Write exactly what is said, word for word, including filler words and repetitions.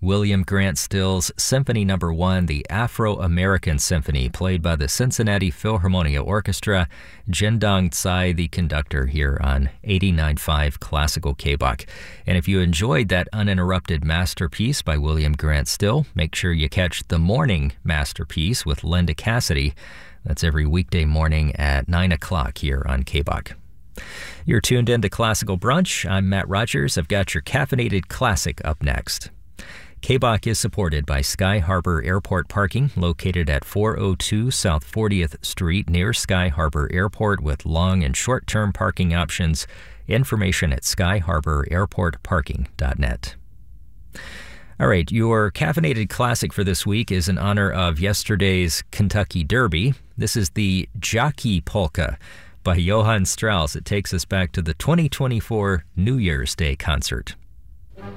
William Grant Still's Symphony Number One, the Afro-American Symphony, played by the Cincinnati Philharmonia Orchestra. Jindong Tsai, the conductor, here on eighty-nine point five Classical K B O C. And if you enjoyed that uninterrupted masterpiece by William Grant Still, make sure you catch the morning masterpiece with Linda Cassidy. That's every weekday morning at nine o'clock here on K B O C. You're tuned in to Classical Brunch. I'm Matt Rogers. I've got your caffeinated classic up next. K B O C is supported by Sky Harbor Airport Parking, located at four oh two South fortieth Street near Sky Harbor Airport, with long and short-term parking options. Information at sky harbor airport parking dot net. All right, your caffeinated classic for this week is in honor of yesterday's Kentucky Derby. This is the Jockey Polka by Johann Strauss. It takes us back to the twenty twenty-four New Year's Day concert.